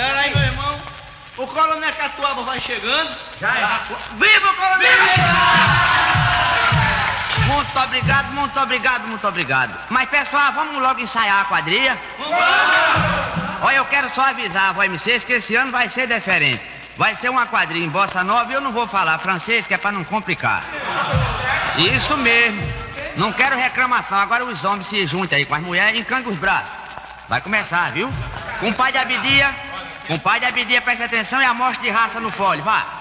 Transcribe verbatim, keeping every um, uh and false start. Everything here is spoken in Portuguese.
Pera aí, meu irmão. O coronel Catuaba vai chegando. Já é. Viva o coronel! Muito obrigado, muito obrigado, muito obrigado. Mas, pessoal, vamos logo ensaiar a quadrilha? Vamos! Olha, eu quero só avisar a V M Cs que esse ano vai ser diferente. Vai ser uma quadrilha em bossa nova e eu não vou falar francês, que é pra não complicar. Isso mesmo. Não quero reclamação. Agora os homens se juntem aí com as mulheres e encanguem os braços. Vai começar, viu? Compadre Abidia, compadre Abidia, preste atenção e a mostra de raça no fole, vá.